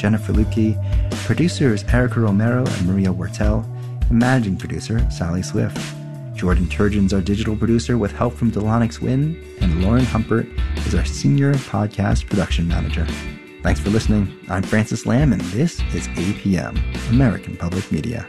Jennifer Lukey, producers Erica Romero and Maria Wortel, and managing producer Sally Swift. Jordan Turgeon's our digital producer with help from Delonix Wynn, and Lauren Humpert is our senior podcast production manager. Thanks for listening. I'm Francis Lamb, and this is APM, American Public Media.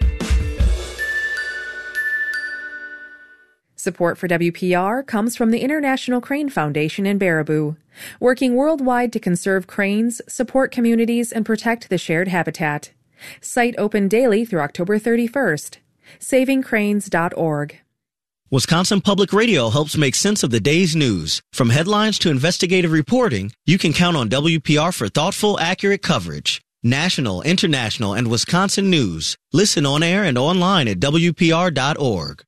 Support for WPR comes from the International Crane Foundation in Baraboo, working worldwide to conserve cranes, support communities, and protect the shared habitat. Site open daily through October 31st. SavingCranes.org. Wisconsin Public Radio helps make sense of the day's news. From headlines to investigative reporting, you can count on WPR for thoughtful, accurate coverage. National, international, and Wisconsin news. Listen on air and online at WPR.org.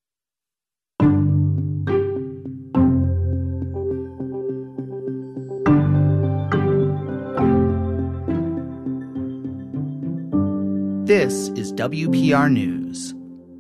This is WPR News.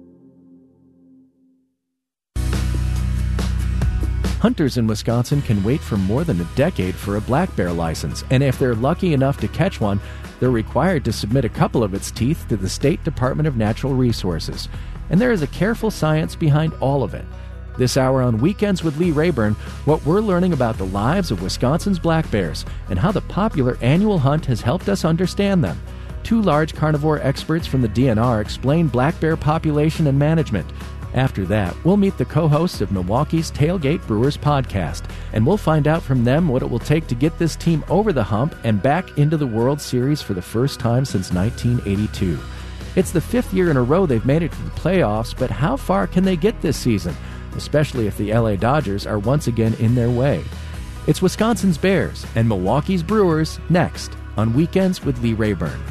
Hunters in Wisconsin can wait for more than a decade for a black bear license, and if they're lucky enough to catch one, they're required to submit a couple of its teeth to the State Department of Natural Resources. And there is a careful science behind all of it. This hour on Weekends with Lee Rayburn, what we're learning about the lives of Wisconsin's black bears and how the popular annual hunt has helped us understand them. Two large carnivore experts from the DNR explain black bear population and management. After that, we'll meet the co-hosts of Milwaukee's Tailgate Brewers podcast, and we'll find out from them what it will take to get this team over the hump and back into the World Series for the first time since 1982. It's the 5th year in a row they've made it to the playoffs, but how far can they get this season, especially if the LA Dodgers are once again in their way? It's Wisconsin's Bears and Milwaukee's Brewers next on Weekends with Lee Rayburn.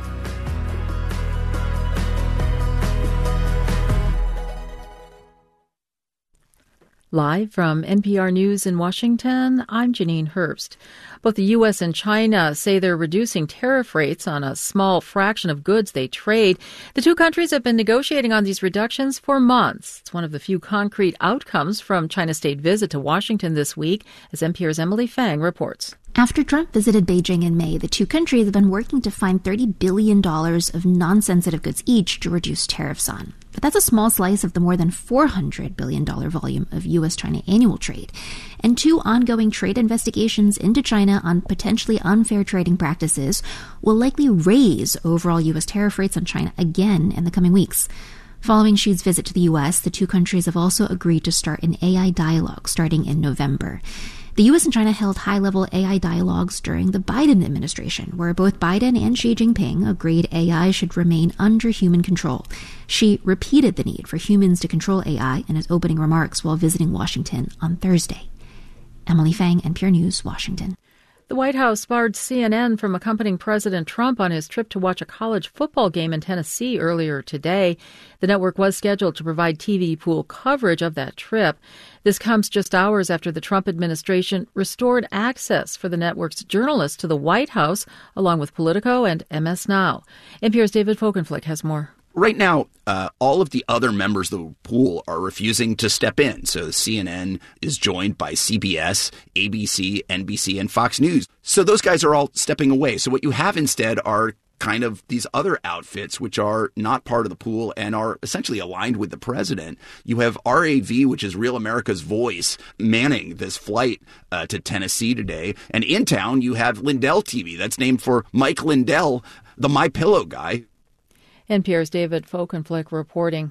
Live from NPR News in Washington, I'm Janine Herbst. Both the U.S. and China say they're reducing tariff rates on a small fraction of goods they trade. The two countries have been negotiating on these reductions for months. It's one of the few concrete outcomes from China's state visit to Washington this week, as NPR's Emily Fang reports. After Trump visited Beijing in May, the two countries have been working to find $30 billion of non-sensitive goods each to reduce tariffs on. But that's a small slice of the more than $400 billion volume of U.S.-China annual trade. And two ongoing trade investigations into China on potentially unfair trading practices will likely raise overall U.S. tariff rates on China again in the coming weeks. Following Xi's visit to the U.S., the two countries have also agreed to start an AI dialogue starting in November. The U.S. and China held high-level AI dialogues during the Biden administration, where both Biden and Xi Jinping agreed AI should remain under human control. Xi repeated the need for humans to control AI in his opening remarks while visiting Washington on Thursday. Emily Fang, NPR News, Washington. The White House barred CNN from accompanying President Trump on his trip to watch a college football game in Tennessee earlier today. The network was scheduled to provide TV pool coverage of that trip. This comes just hours after the Trump administration restored access for the network's journalists to the White House, along with Politico and MS Now. NPR's David Folkenflik has more. Right now, all of the other members of the pool are refusing to step in. So CNN is joined by CBS, ABC, NBC, and Fox News. So those guys are all stepping away. So what you have instead are kind of these other outfits, which are not part of the pool and are essentially aligned with the president. You have RAV, which is Real America's Voice, manning this flight to Tennessee today. And in town, you have Lindell TV. That's named for Mike Lindell, the MyPillow guy. NPR's David Folkenflik reporting.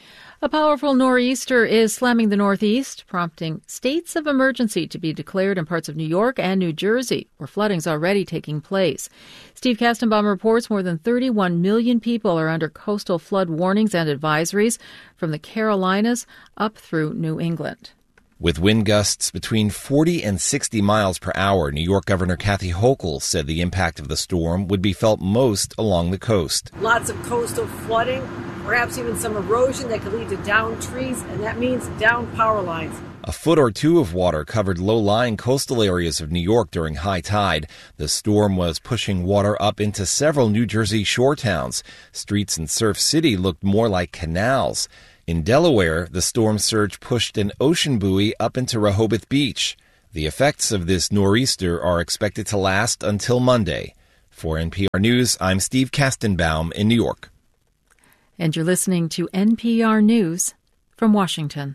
A powerful nor'easter is slamming the Northeast, prompting states of emergency to be declared in parts of New York and New Jersey, where flooding's already taking place. Steve Kastenbaum reports more than 31 million people are under coastal flood warnings and advisories from the Carolinas up through New England. With wind gusts between 40 and 60 miles per hour, New York Governor Kathy Hochul said the impact of the storm would be felt most along the coast. Lots of coastal flooding, perhaps even some erosion that could lead to downed trees, and that means down power lines. A foot or two of water covered low-lying coastal areas of New York during high tide. The storm was pushing water up into several New Jersey shore towns. Streets in Surf City looked more like canals. In Delaware, the storm surge pushed an ocean buoy up into Rehoboth Beach. The effects of this nor'easter are expected to last until Monday. For NPR News, I'm Steve Kastenbaum in New York. And you're listening to NPR News from Washington.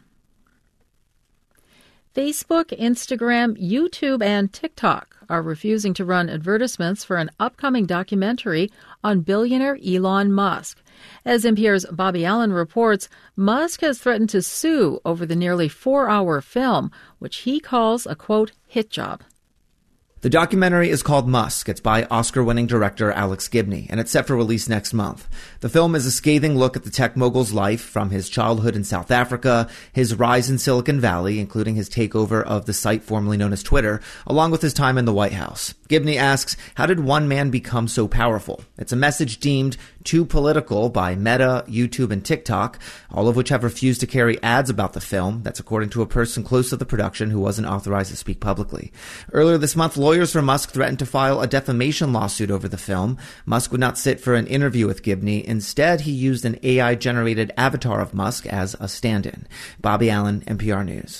Facebook, Instagram, YouTube, and TikTok are refusing to run advertisements for an upcoming documentary on billionaire Elon Musk. As NPR's Bobby Allen reports, Musk has threatened to sue over the nearly 4-hour film, which he calls a, quote, hit job. The documentary is called Musk. It's by Oscar-winning director Alex Gibney, and it's set for release next month. The film is a scathing look at the tech mogul's life, from his childhood in South Africa, his rise in Silicon Valley, including his takeover of the site formerly known as Twitter, along with his time in the White House. Gibney asks, how did one man become so powerful? It's a message deemed too political by Meta, YouTube, and TikTok, all of which have refused to carry ads about the film. That's according to a person close to the production who wasn't authorized to speak publicly. Earlier this month, lawyers for Musk threatened to file a defamation lawsuit over the film. Musk would not sit for an interview with Gibney. Instead, he used an AI-generated avatar of Musk as a stand-in. Bobby Allen, NPR News.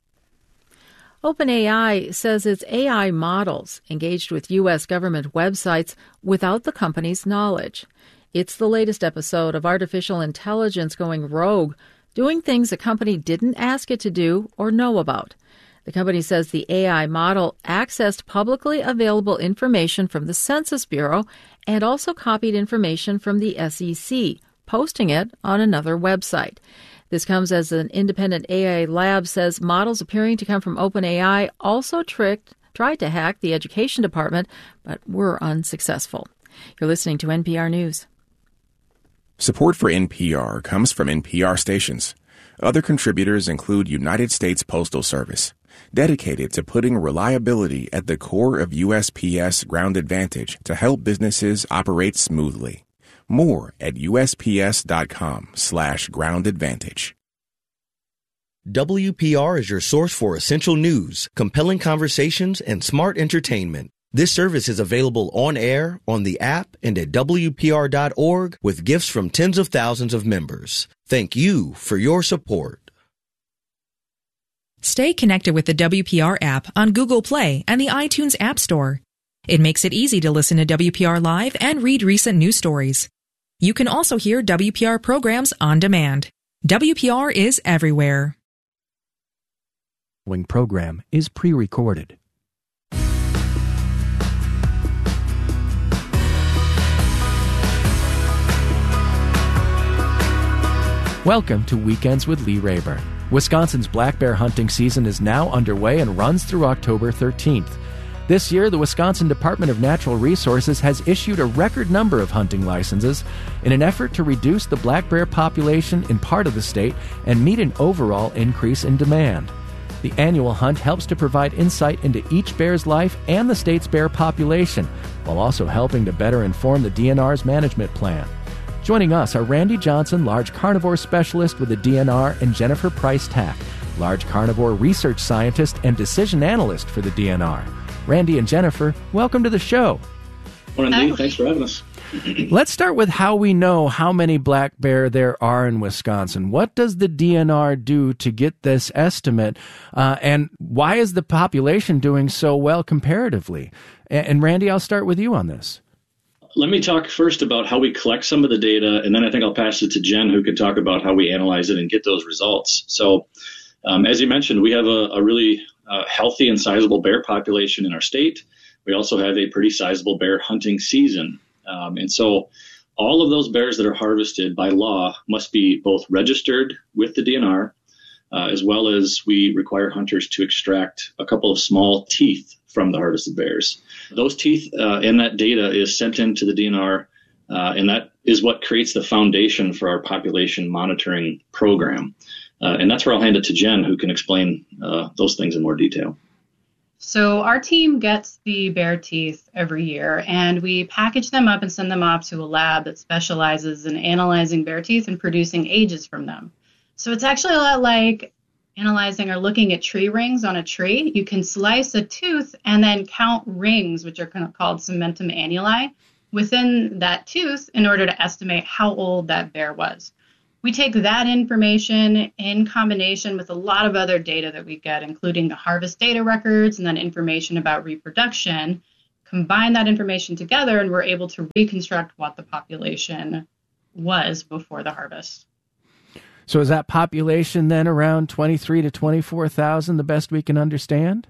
OpenAI says its AI models engaged with U.S. government websites without the company's knowledge. It's the latest episode of artificial intelligence going rogue, doing things a company didn't ask it to do or know about. The company says the AI model accessed publicly available information from the Census Bureau and also copied information from the SEC, posting it on another website. This comes as an independent AI lab says models appearing to come from OpenAI also tried to hack the education department, but were unsuccessful. You're listening to NPR News. Support for NPR comes from NPR stations. Other contributors include United States Postal Service, dedicated to putting reliability at the core of USPS Ground Advantage to help businesses operate smoothly. More at USPS.com/Ground Advantage. WPR is your source for essential news, compelling conversations, and smart entertainment. This service is available on air, on the app, and at WPR.org with gifts from tens of thousands of members. Thank you for your support. Stay connected with the WPR app on Google Play and the iTunes App Store. It makes it easy to listen to WPR Live and read recent news stories. You can also hear WPR programs on demand. WPR is everywhere. The following program is pre-recorded. Welcome to Weekends with Lee Rayburn. Wisconsin's black bear hunting season is now underway and runs through October 13th. This year, the Wisconsin Department of Natural Resources has issued a record number of hunting licenses in an effort to reduce the black bear population in part of the state and meet an overall increase in demand. The annual hunt helps to provide insight into each bear's life and the state's bear population, while also helping to better inform the DNR's management plan. Joining us are Randy Johnson, large carnivore specialist with the DNR, and Jennifer Price-Tack, large carnivore research scientist and decision analyst for the DNR. Randy and Jennifer, welcome to the show. Morning, Lee. Thanks for having us. Let's start with how we know how many black bear there are in Wisconsin. What does the DNR do to get this estimate, and why is the population doing so well comparatively? And Randy, I'll start with you on this. Let me talk first about how we collect some of the data, and then I think I'll pass it to Jen, who could talk about how we analyze it and get those results. So, as you mentioned, we have a really healthy and sizable bear population in our state. We also have a pretty sizable bear hunting season. And so all of those bears that are harvested by law must be both registered with the DNR, as well as we require hunters to extract a couple of small teeth from the harvested bears. Those teeth and that data is sent into the DNR, and that is what creates the foundation for our population monitoring program. And that's where I'll hand it to Jen, who can explain those things in more detail. So our team gets the bear teeth every year, and we package them up and send them off to a lab that specializes in analyzing bear teeth and producing ages from them. So it's actually a lot like analyzing or looking at tree rings on a tree. You can slice a tooth and then count rings, which are called cementum annuli, within that tooth in order to estimate how old that bear was. We take that information in combination with a lot of other data that we get, including the harvest data records and then information about reproduction, combine that information together, and we're able to reconstruct what the population was before the harvest. So is that population then around 23 to 24,000, the best we can understand?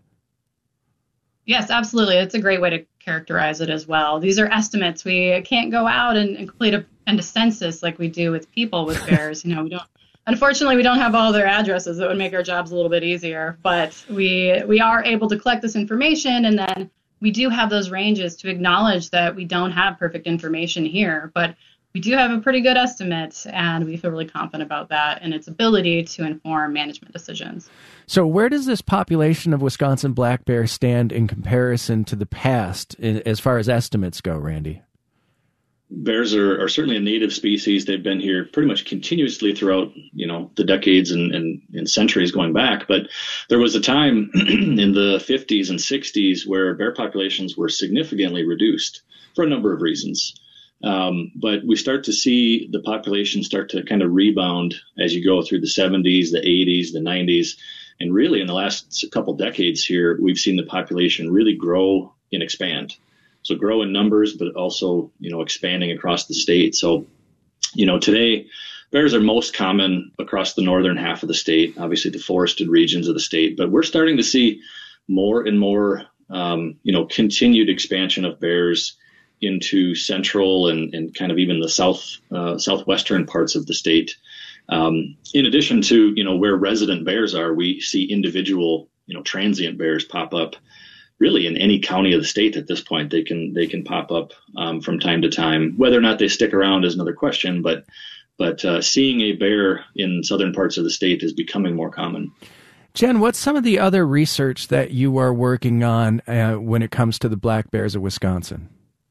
Yes, absolutely. It's a great way to characterize it as well. These are estimates. We can't go out and complete a census like we do with people with bears. Unfortunately, we don't have all their addresses. That would make our jobs a little bit easier. But we are able to collect this information, and then we do have those ranges to acknowledge that we don't have perfect information here. But we do have a pretty good estimate, and we feel really confident about that and its ability to inform management decisions. So where does this population of Wisconsin black bear stand in comparison to the past as far as estimates go, Randy? Bears are certainly a native species. They've been here pretty much continuously throughout, the decades and centuries going back. But there was a time in the 50s and 60s where bear populations were significantly reduced for a number of reasons. But we start to see the population start to kind of rebound as you go through the 70s, the 80s, the 90s. And really in the last couple decades here, we've seen the population really grow and expand. So grow in numbers, but also, expanding across the state. So, today bears are most common across the northern half of the state, obviously the forested regions of the state. But we're starting to see more and more, continued expansion of bears into central and kind of even the southwestern parts of the state. In addition to, where resident bears are, we see individual, transient bears pop up really in any county of the state at this point. They can pop up from time to time. Whether or not they stick around is another question, but seeing a bear in southern parts of the state is becoming more common. Jen, what's some of the other research that you are working on when it comes to the black bears of Wisconsin?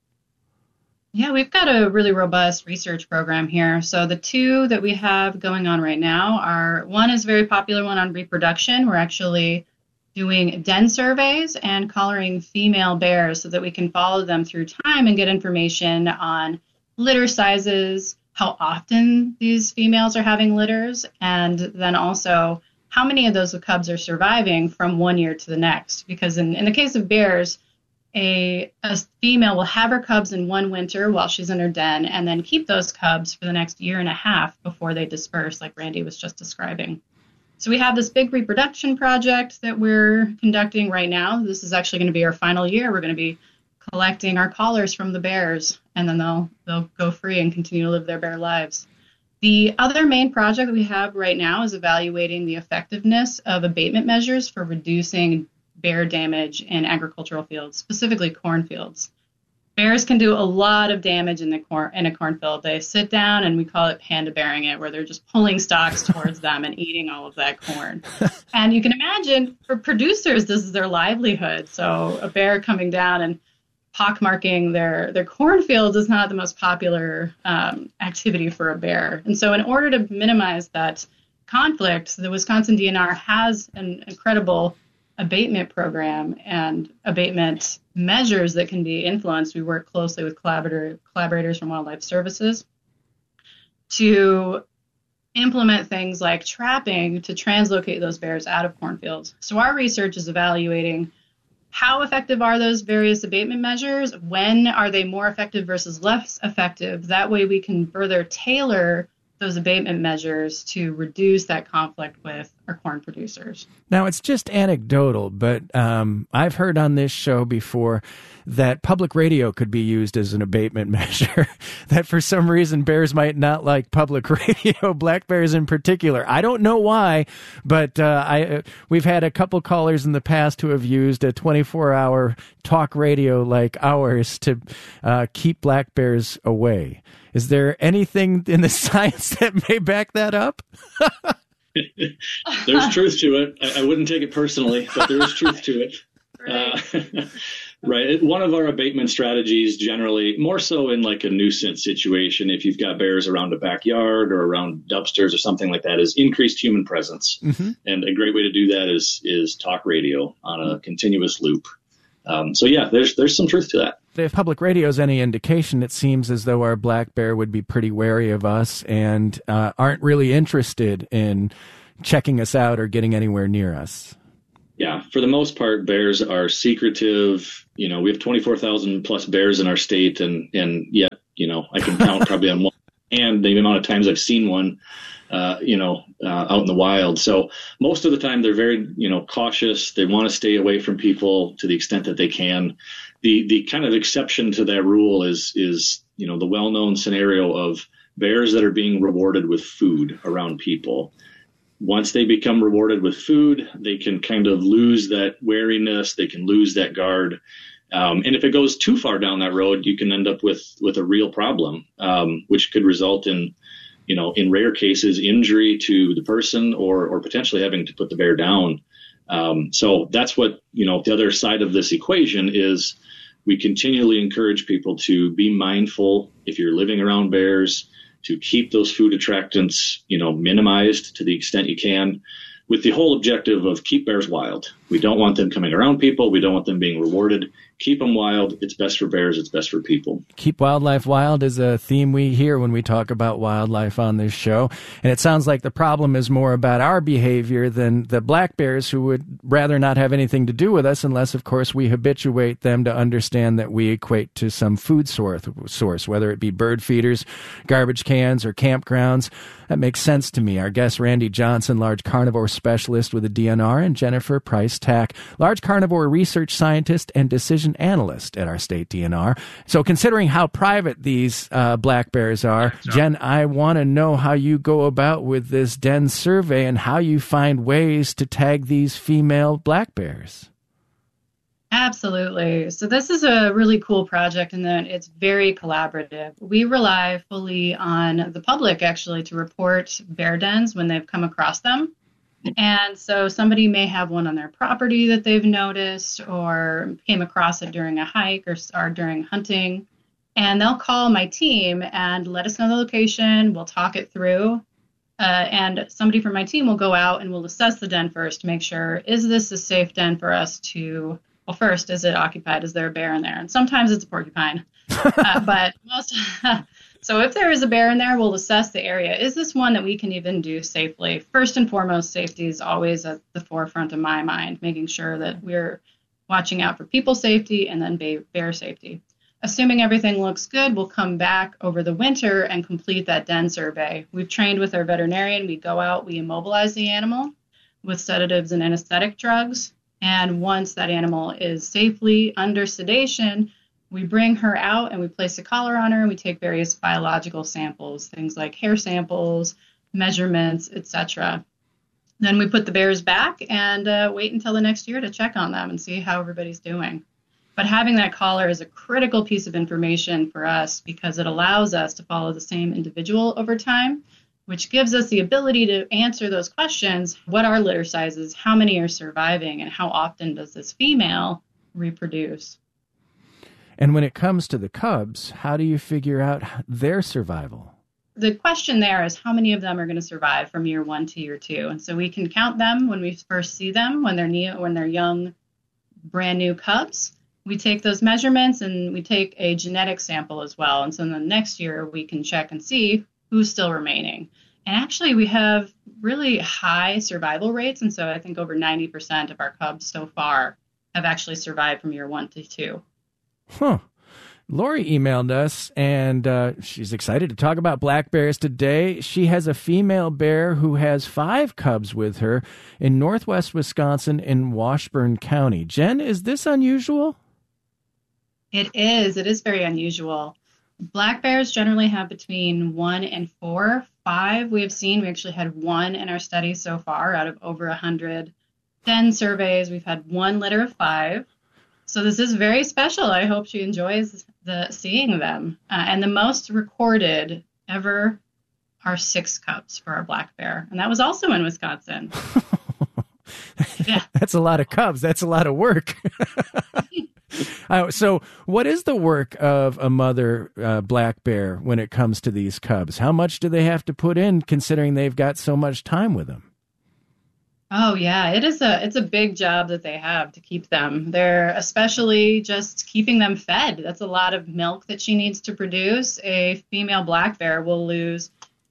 Yeah, we've got a really robust research program here. So the two that we have going on right now are, one is a very popular one on reproduction. We're actually doing den surveys and collaring female bears so that we can follow them through time and get information on litter sizes, how often these females are having litters, and then also how many of those cubs are surviving from one year to the next. Because in the case of bears, a female will have her cubs in one winter while she's in her den and then keep those cubs for the next year and a half before they disperse, like Randy was just describing. So we have this big reproduction project that we're conducting right now. This is actually going to be our final year. We're going to be collecting our collars from the bears, and then they'll go free and continue to live their bear lives. The other main project that we have right now is evaluating the effectiveness of abatement measures for reducing bear damage in agricultural fields, specifically cornfields. Bears can do a lot of damage in a cornfield. They sit down, and we call it panda bearing it, where they're just pulling stalks towards them and eating all of that corn. And you can imagine, for producers, this is their livelihood. So a bear coming down and pockmarking their cornfields is not the most popular activity for a bear. And so in order to minimize that conflict, the Wisconsin DNR has an incredible abatement program and abatement measures that can be influenced. We work closely with collaborators from Wildlife Services to implement things like trapping to translocate those bears out of cornfields. So our research is evaluating how effective are those various abatement measures, when are they more effective versus less effective. That way we can further tailor those abatement measures to reduce that conflict with our corn producers. Now, it's just anecdotal, but I've heard on this show before that public radio could be used as an abatement measure, that for some reason bears might not like public radio, black bears in particular. I don't know why, but we've had a couple callers in the past who have used a 24-hour talk radio like ours to keep black bears away. Is there anything in the science that may back that up? There's truth to it. I wouldn't take it personally, but there is truth to it. Right. One of our abatement strategies, generally, more so in like a nuisance situation, if you've got bears around a backyard or around dumpsters or something like that, is increased human presence. Mm-hmm. And a great way to do that is talk radio on a continuous loop. So yeah, there's some truth to that. If public radio is any indication, it seems as though our black bear would be pretty wary of us and aren't really interested in checking us out or getting anywhere near us. Yeah, for the most part, bears are secretive. You know, we have 24,000 plus bears in our state, and yet, you know, I can count probably on one hand the amount of times I've seen one, out in the wild. So most of the time they're very, cautious. They want to stay away from people to the extent that they can. The kind of exception to that rule is the well-known scenario of bears that are being rewarded with food around people. Once they become rewarded with food, they can kind of lose that wariness. They can lose that guard. And if it goes too far down that road, you can end up with a real problem, which could result in, in rare cases, injury to the person or potentially having to put the bear down. So that's what, the other side of this equation is. We continually encourage people to be mindful if you're living around bears, to keep those food attractants, minimized to the extent you can, with the whole objective of keep bears wild. We don't want them coming around people. We don't want them being rewarded. Keep them wild. It's best for bears. It's best for people. Keep wildlife wild is a theme we hear when we talk about wildlife on this show. And it sounds like the problem is more about our behavior than the black bears, who would rather not have anything to do with us unless, of course, we habituate them to understand that we equate to some food source, whether it be bird feeders, garbage cans, or campgrounds. That makes sense to me. Our guest, Randy Johnson, large carnivore specialist with the DNR, and Jennifer Price-Tack, large carnivore research scientist and decision analyst at our state DNR. So considering how private these black bears are, Jen, I want to know how you go about with this den survey and how you find ways to tag these female black bears. Absolutely. So this is a really cool project in that it's very collaborative. We rely fully on the public, actually, to report bear dens when they've come across them. And so somebody may have one on their property that they've noticed or came across it during a hike or during hunting. And they'll call my team and let us know the location. We'll talk it through. And somebody from my team will go out and we'll assess the den first to make sure, is this a safe den for us to... Well, first, is it occupied? Is there a bear in there? And sometimes it's a porcupine. But so if there is a bear in there, we'll assess the area. Is this one that we can even do safely? First and foremost, safety is always at the forefront of my mind, making sure that we're watching out for people safety and then bear safety. Assuming everything looks good, we'll come back over the winter and complete that den survey. We've trained with our veterinarian. We go out, we immobilize the animal with sedatives and anesthetic drugs. And once that animal is safely under sedation, we bring her out and we place a collar on her and we take various biological samples, things like hair samples, measurements, etc. Then we put the bears back and wait until the next year to check on them and see how everybody's doing. But having that collar is a critical piece of information for us because it allows us to follow the same individual over time, which gives us the ability to answer those questions. What are litter sizes? How many are surviving? And how often does this female reproduce? And when it comes to the cubs, how do you figure out their survival? The question there is how many of them are going to survive from year 1 to year 2. And so we can count them when we first see them, when they're young, brand new cubs. We take those measurements and we take a genetic sample as well. And so in the next year, we can check and see who's still remaining. And actually, we have really high survival rates. And so I think over 90% of our cubs so far have actually survived from year 1 to 2. Huh. Lori emailed us, and she's excited to talk about black bears today. She has a female bear who has 5 cubs with her in northwest Wisconsin in Washburn County. Jen, is this unusual? It is. It is very unusual. Black bears generally have between 1 and 4. 5 we have seen. We actually had 1 in our study so far out of over 100 den surveys. We've had 1 litter of 5. So this is very special. I hope she enjoys seeing them. And the most recorded ever are 6 cubs for our black bear. And that was also in Wisconsin. Yeah. That's a lot of cubs. That's a lot of work. So what is the work of a mother black bear when it comes to these cubs? How much do they have to put in considering they've got so much time with them? Oh, yeah, it's a big job that they have to keep them. They're especially just keeping them fed. That's a lot of milk that she needs to produce. A female black bear will lose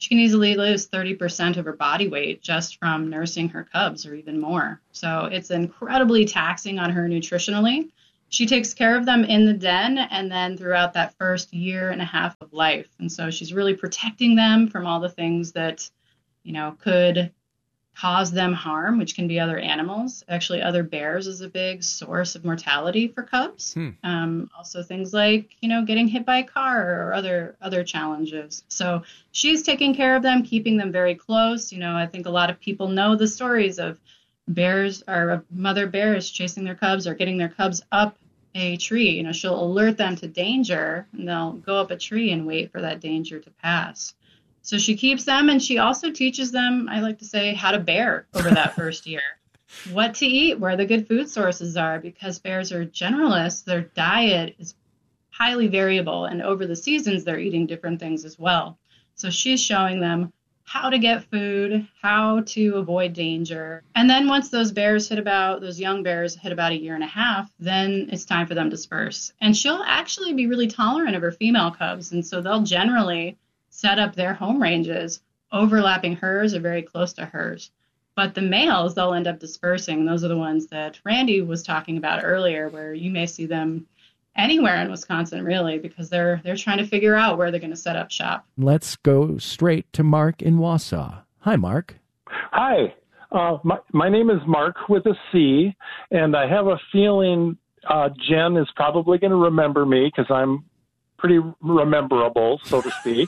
she can easily lose 30% of her body weight just from nursing her cubs or even more. So it's incredibly taxing on her nutritionally. She takes care of them in the den and then throughout that first year and a half of life. And so she's really protecting them from all the things that, could cause them harm, which can be other animals. Actually, other bears is a big source of mortality for cubs. Also things like, getting hit by a car or other challenges. So she's taking care of them, keeping them very close. I think a lot of people know the stories of bears or mother bears chasing their cubs or getting their cubs up a tree. She'll alert them to danger and they'll go up a tree and wait for that danger to pass. So she keeps them, and she also teaches them, I like to say, how to bear over that first year. What to eat, where the good food sources are, because bears are generalists. Their diet is highly variable, and over the seasons, they're eating different things as well. So she's showing them how to get food, how to avoid danger. And then once those young bears hit about a year and a half, then it's time for them to disperse. And she'll actually be really tolerant of her female cubs, and so they'll generally set up their home ranges overlapping hers or very close to hers. But the males, they'll end up dispersing. Those are the ones that Randy was talking about earlier, where you may see them anywhere in Wisconsin, really, because they're trying to figure out where they're going to set up shop. Let's go straight to Mark in Wausau. Hi, Mark. Hi. My name is Mark with a C, and I have a feeling Jen is probably going to remember me because I'm pretty rememberable, so to speak.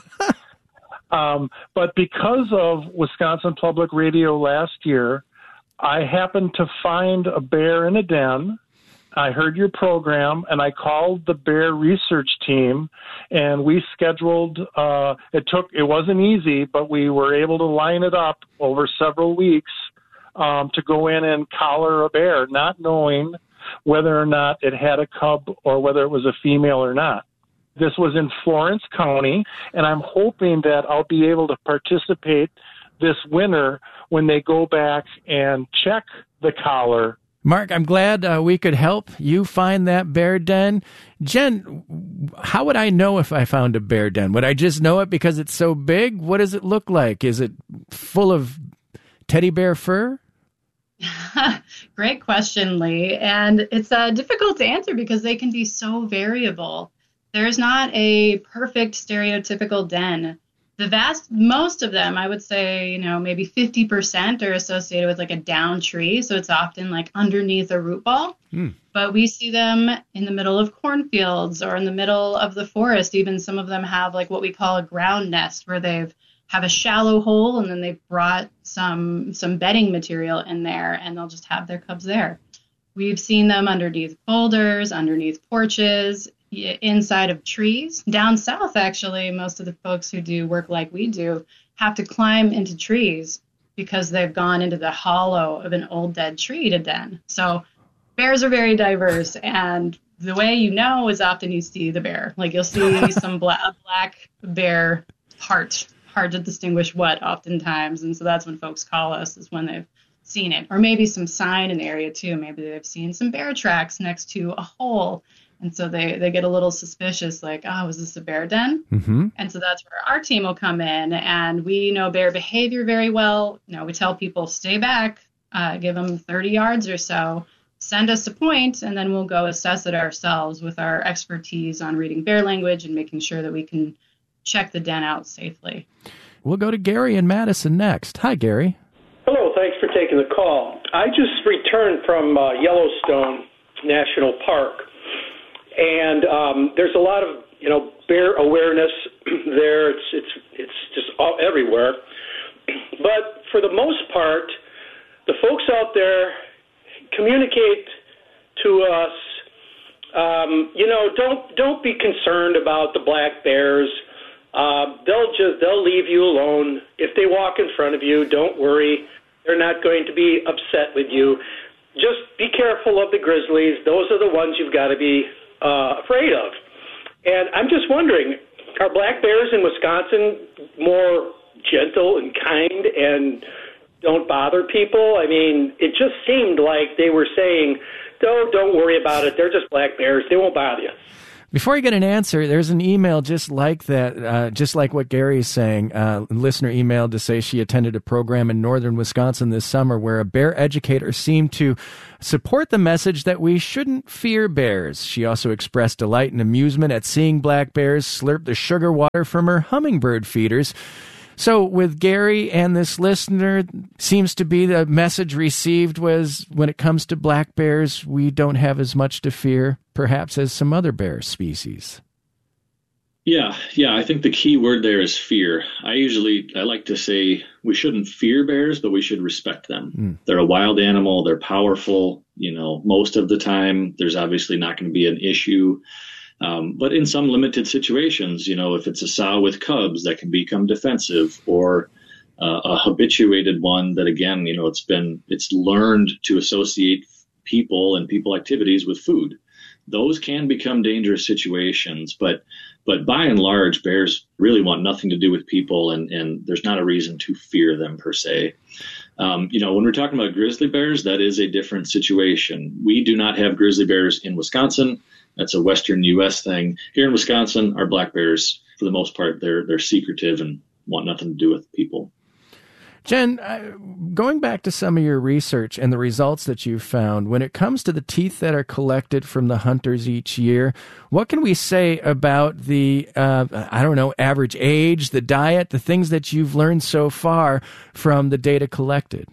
But because of Wisconsin Public Radio last year, I happened to find a bear in a den. I heard your program, and I called the bear research team, and we scheduled, it wasn't easy, but we were able to line it up over several weeks to go in and collar a bear, not knowing whether or not it had a cub or whether it was a female or not. This was in Florence County, and I'm hoping that I'll be able to participate this winter when they go back and check the collar. Mark, I'm glad we could help you find that bear den. Jen, how would I know if I found a bear den? Would I just know it because it's so big? What does it look like? Is it full of teddy bear fur? Great question, Lee. And it's difficult to answer because they can be so variable. There's not a perfect stereotypical den. Most of them, I would say, maybe 50% are associated with like a down tree. So it's often like underneath a root ball. But we see them in the middle of cornfields or in the middle of the forest. Even some of them have like what we call a ground nest, where have a shallow hole and then they've brought some bedding material in there and they'll just have their cubs there. We've seen them underneath boulders, underneath porches, inside of trees. Down south, actually, most of the folks who do work like we do have to climb into trees because they've gone into the hollow of an old dead tree to den. So bears are very diverse, and the way is often you see the bear. Like you'll see some black bear hard to distinguish what oftentimes, and so that's when folks call us, is when they've seen it. Or maybe some sign in the area too. Maybe they've seen some bear tracks next to a hole. And so they get a little suspicious, like, oh, was this a bear den? Mm-hmm. And so that's where our team will come in. And we know bear behavior very well. We tell people, stay back, give them 30 yards or so, send us a point, and then we'll go assess it ourselves with our expertise on reading bear language and making sure that we can check the den out safely. We'll go to Gary in Madison next. Hi, Gary. Hello, thanks for taking the call. I just returned from Yellowstone National Park. And there's a lot of, bear awareness there. It's just all everywhere. But for the most part, the folks out there communicate to us, don't be concerned about the black bears. They'll leave you alone. If they walk in front of you, don't worry. They're not going to be upset with you. Just be careful of the grizzlies. Those are the ones you've got to be afraid of. And I'm just wondering, are black bears in Wisconsin more gentle and kind and don't bother people? I mean, it just seemed like they were saying, don't worry about it. They're just black bears. They won't bother you. Before I get an answer, there's an email just like that, just like what Gary is saying. A listener emailed to say she attended a program in northern Wisconsin this summer where a bear educator seemed to support the message that we shouldn't fear bears. She also expressed delight and amusement at seeing black bears slurp the sugar water from her hummingbird feeders. So with Gary and this listener, seems to be the message received was when it comes to black bears, we don't have as much to fear, perhaps, as some other bear species. Yeah. I think the key word there is fear. I like to say we shouldn't fear bears, but we should respect them. They're a wild animal. They're powerful. Most of the time, there's obviously not going to be an issue. But in some limited situations, if it's a sow with cubs that can become defensive, or a habituated one that, again, it's learned to associate people and people activities with food. Those can become dangerous situations. But by and large, bears really want nothing to do with people, and there's not a reason to fear them per se. When we're talking about grizzly bears, that is a different situation. We do not have grizzly bears in Wisconsin. That's a Western U.S. thing. Here in Wisconsin, our black bears, for the most part, they're secretive and want nothing to do with people. Jen, going back to some of your research and the results that you've found, when it comes to the teeth that are collected from the hunters each year, what can we say about the, average age, the diet, the things that you've learned so far from the data collected?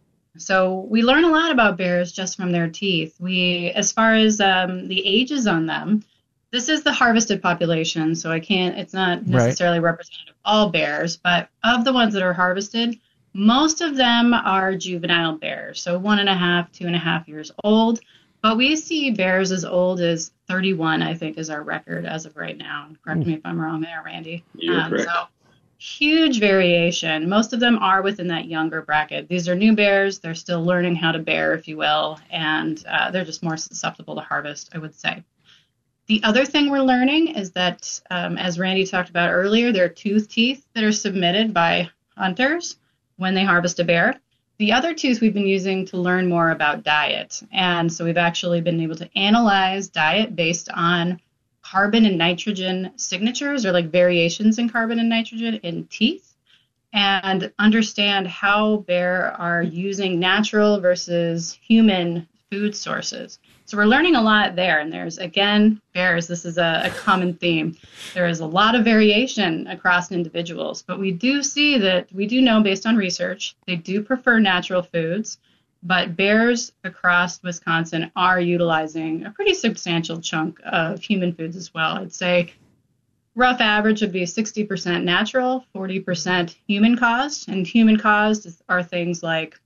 So we learn a lot about bears just from their teeth. As far as the ages on them, this is the harvested population, so it's not necessarily representative of all bears, but of the ones that are harvested, most of them are juvenile bears, so 1.5, 2.5 years old. But we see bears as old as 31, I think, is our record as of right now. Correct me if I'm wrong there, Randy. You're correct. So huge variation. Most of them are within that younger bracket. These are new bears. They're still learning how to bear, if you will, and they're just more susceptible to harvest, I would say. The other thing we're learning is that, as Randy talked about earlier, there are tooth teeth that are submitted by hunters when they harvest a bear. The other tooth we've been using to learn more about diet. And so we've actually been able to analyze diet based on carbon and nitrogen signatures, or like variations in carbon and nitrogen in teeth, and understand how bear are using natural versus human food sources. So we're learning a lot there. And there's, again, bears, this is a common theme. There is a lot of variation across individuals, but we do know based on research, they do prefer natural foods, but bears across Wisconsin are utilizing a pretty substantial chunk of human foods as well. I'd say rough average would be 60% natural, 40% human caused, and human caused are things like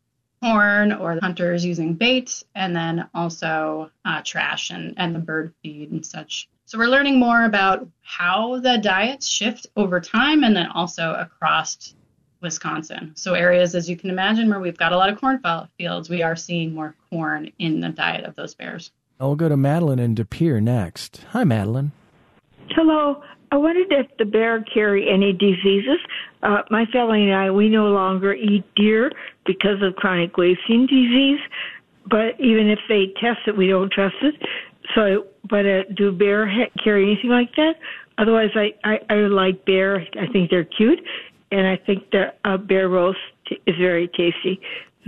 corn or hunters using bait, and then also trash and the bird feed and such. So we're learning more about how the diets shift over time and then also across Wisconsin. So areas, as you can imagine, where we've got a lot of corn fields, we are seeing more corn in the diet of those bears. I'll go to Madeline in De Pere next. Hi, Madeline. Hello. I wondered if the bear carry any diseases. My family and I, we no longer eat deer because of chronic wasting disease, but even if they test it, we don't trust it. So, but do bear carry anything like that? Otherwise, I like bear. I think they're cute, and I think the bear roast is very tasty.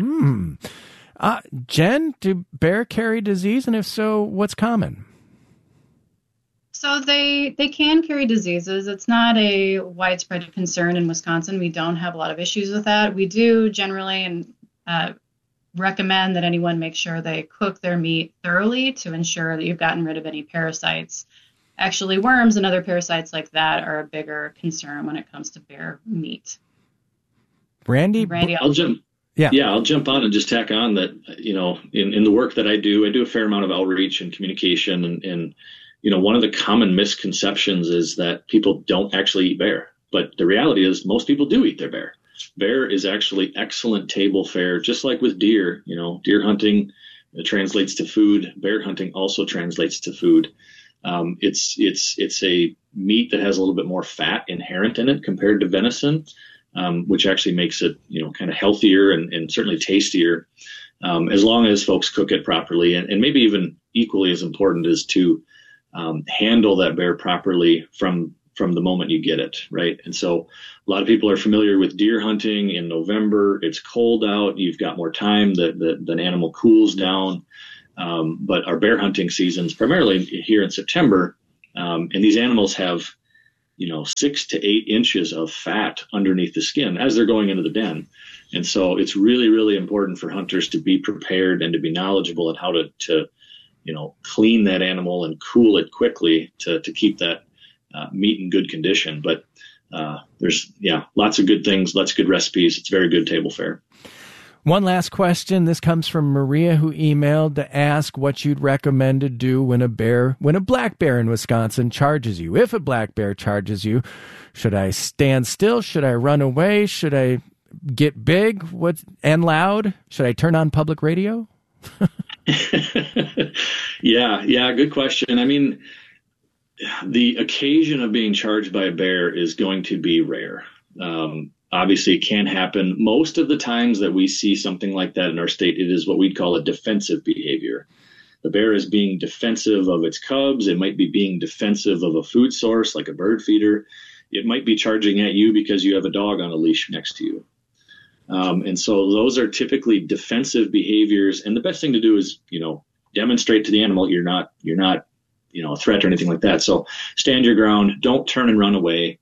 Jen, do bear carry disease, and if so, what's common? So they can carry diseases. It's not a widespread concern in Wisconsin. We don't have a lot of issues with that. We do generally recommend that anyone make sure they cook their meat thoroughly to ensure that you've gotten rid of any parasites. Actually, worms and other parasites like that are a bigger concern when it comes to bear meat. Randy, I'll jump on and just tack on that, in the work that I do a fair amount of outreach and communication, and one of the common misconceptions is that people don't actually eat bear. But the reality is most people do eat their bear. Bear is actually excellent table fare, just like with deer. Deer hunting translates to food. Bear hunting also translates to food. It's a meat that has a little bit more fat inherent in it compared to venison, which actually makes it, kind of healthier and certainly tastier, as long as folks cook it properly. And maybe even equally as important is to handle that bear properly from the moment you get it, right? And so a lot of people are familiar with deer hunting in November. It's cold out. You've got more time. The animal cools down. But our bear hunting season's primarily here in September. And these animals have, 6 to 8 inches of fat underneath the skin as they're going into the den. And so it's really, really important for hunters to be prepared and to be knowledgeable at how to clean that animal and cool it quickly to keep that meat in good condition. But there's lots of good things, lots of good recipes. It's very good table fare. One last question. This comes from Maria, who emailed to ask what you'd recommend to do when a black bear in Wisconsin charges you. If a black bear charges you, should I stand still? Should I run away? Should I get big and loud? Should I turn on public radio? Yeah, good question. I mean, the occasion of being charged by a bear is going to be rare. Obviously, it can happen. Most of the times that we see something like that in our state, it is what we'd call a defensive behavior. The bear is being defensive of its cubs. It might be being defensive of a food source like a bird feeder. It might be charging at you because you have a dog on a leash next to you. And so those are typically defensive behaviors. And the best thing to do is, demonstrate to the animal you're not a threat or anything like that. So stand your ground. Don't turn and run away.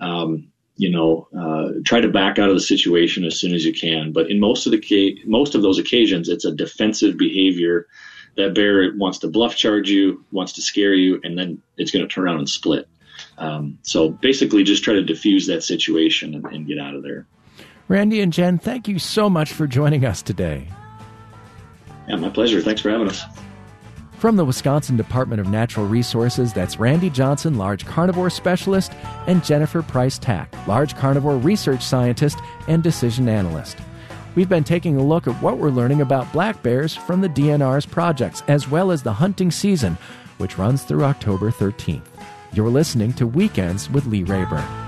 Try to back out of the situation as soon as you can. But in most of those occasions, it's a defensive behavior. That bear wants to bluff charge you, wants to scare you, and then it's going to turn around and split. So basically just try to diffuse that situation and get out of there. Randy and Jen, thank you so much for joining us today. Yeah, my pleasure. Thanks for having us. From the Wisconsin Department of Natural Resources, that's Randy Johnson, Large Carnivore Specialist, and Jennifer Price-Tack, Large Carnivore Research Scientist and Decision Analyst. We've been taking a look at what we're learning about black bears from the DNR's projects, as well as the hunting season, which runs through October 13th. You're listening to Weekends with Lee Rayburn.